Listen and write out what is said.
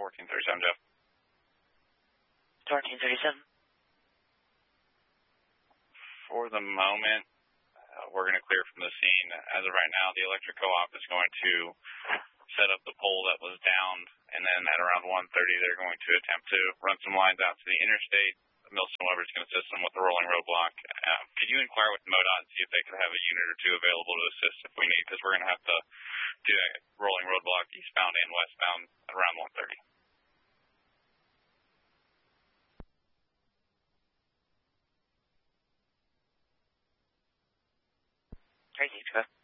1437, Jeff. 1437. For the moment, we're going to clear from the scene. As of right now, the electric co-op is going to set up the pole that was downed, and then at around 1:30, they're going to attempt to run some lines out to the interstate. Milson Weber is going to assist them with the rolling roadblock. Could you inquire with MoDOT and see if they could have a unit or two available to assist if we need, because we're going to have to do a rolling roadblock eastbound and westbound at around 1:30. Crazy, Jeff.